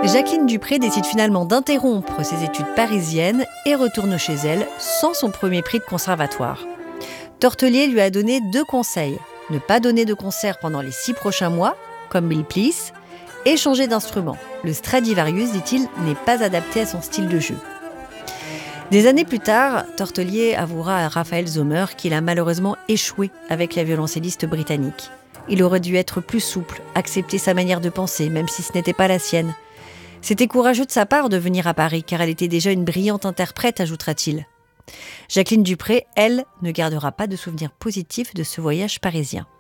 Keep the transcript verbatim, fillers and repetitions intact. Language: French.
Jacqueline Dupré décide finalement d'interrompre ses études parisiennes et retourne chez elle sans son premier prix de conservatoire. Tortelier lui a donné deux conseils. Ne pas donner de concert pendant les six prochains mois, comme Bill Please, et changer d'instrument. Le Stradivarius, dit-il, n'est pas adapté à son style de jeu. Des années plus tard, Tortelier avouera à Raphaël Zomer qu'il a malheureusement échoué avec la violoncelliste britannique. Il aurait dû être plus souple, accepter sa manière de penser, même si ce n'était pas la sienne. C'était courageux de sa part de venir à Paris, car elle était déjà une brillante interprète, ajoutera-t-il. Jacqueline Dupré, elle, ne gardera pas de souvenirs positifs de ce voyage parisien.